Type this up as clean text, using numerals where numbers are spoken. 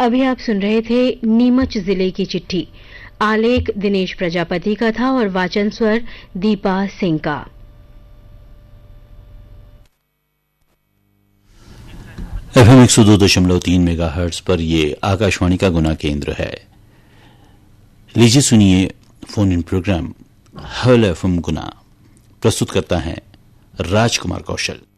अभी आप सुन रहे थे नीमच जिले की चिट्ठी। आलेख दिनेश प्रजापति का था और वाचन स्वर दीपा सिंह का। FM 102.3 मेगाहर्ट्ज पर ये आकाशवाणी का गुना केंद्र है। लीजिए सुनिए phone in programme hello FM गुना। प्रस्तुत करता है राजकुमार कौशल।